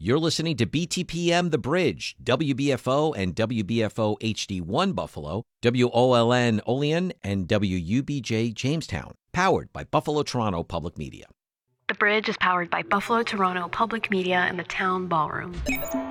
You're listening to BTPM The Bridge, WBFO and WBFO HD1 Buffalo, WOLN Olean, and WUBJ Jamestown, powered by Buffalo Toronto Public Media. The Bridge is powered by Buffalo Toronto Public Media and the Town Ballroom.